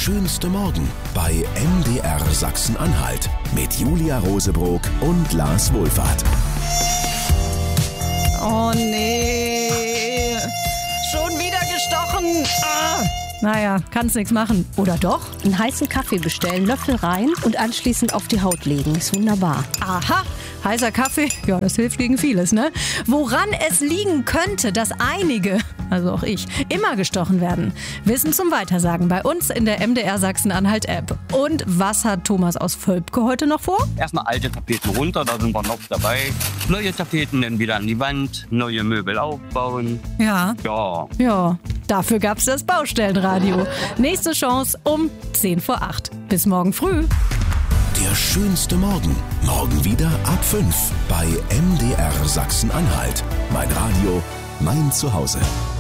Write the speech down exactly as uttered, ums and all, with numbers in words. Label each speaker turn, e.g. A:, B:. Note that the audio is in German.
A: schönste Morgen bei M D R Sachsen-Anhalt mit Julia Rosebrock und Lars Wohlfahrt.
B: Oh nee, schon wieder gestochen. Ah. Naja, kannst nichts machen. Oder doch?
C: Einen heißen Kaffee bestellen, Löffel rein und anschließend auf die Haut legen. Ist wunderbar.
B: Aha, heißer Kaffee, ja, das hilft gegen vieles, ne? Woran es liegen könnte, dass einige, also auch ich, immer gestochen werden. Wissen zum Weitersagen bei uns in der M D R Sachsen-Anhalt-App. Und was hat Thomas aus Völpke heute noch vor?
D: Erstmal alte Tapeten runter, da sind wir noch dabei. Neue Tapeten dann wieder an die Wand, neue Möbel aufbauen.
B: Ja.
D: Ja.
B: Ja, dafür gab's das Baustellenradio. Nächste Chance um zehn vor acht. Bis morgen früh.
A: Der schönste Morgen. Morgen wieder ab fünf bei M D R Sachsen-Anhalt. Mein Radio, mein Zuhause.